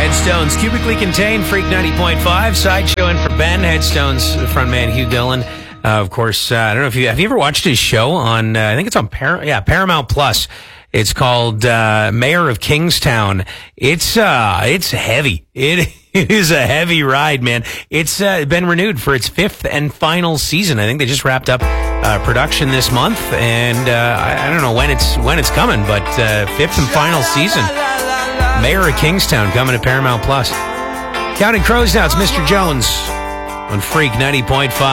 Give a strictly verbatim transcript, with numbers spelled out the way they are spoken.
Headstones, cubically contained, Freak ninety point five, sideshow in for Ben. Headstones frontman Hugh Dillon. Uh, of course, uh, I don't know if you have you ever watched his show on, uh, I think it's on Par- yeah, Paramount Plus. It's called uh, Mayor of Kingstown. It's uh, it's heavy. It, it is a heavy ride, man. It's uh, been renewed for its fifth and final season. I think they just wrapped up uh, production this month, and uh, I, I don't know when it's when it's coming, but uh, fifth and final season. Mayor of Kingstown coming to Paramount Plus. Counting Crows now. It's Mister Jones on Freak ninety point five.